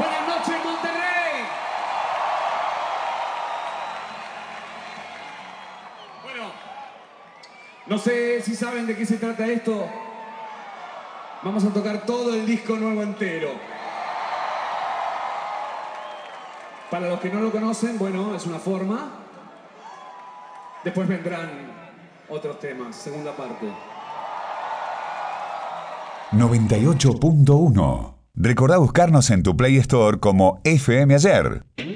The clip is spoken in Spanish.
Buenas noches, Monterrey. Bueno, no sé si saben de qué se trata esto. Vamos a tocar todo el disco nuevo entero. Para los que no lo conocen, bueno, es una forma. Después vendrán otros temas, segunda parte. 98.1. Recordá buscarnos en tu Play Store como FM Ayer.